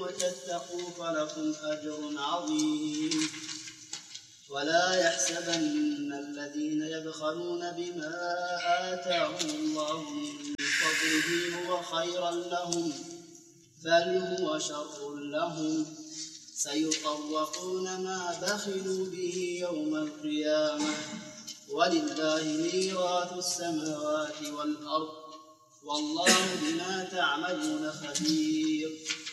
وتتقوا فلكم أجر عظيم. ولا يحسبن الذين يبخلون بما آتاهم الله من فضله هو خيرا لهم، بل هو شر لهم، سيطوقون ما بخلوا به يوم القيامة، ولله ميراث السماوات والأرض، والله بما تعملون خبير.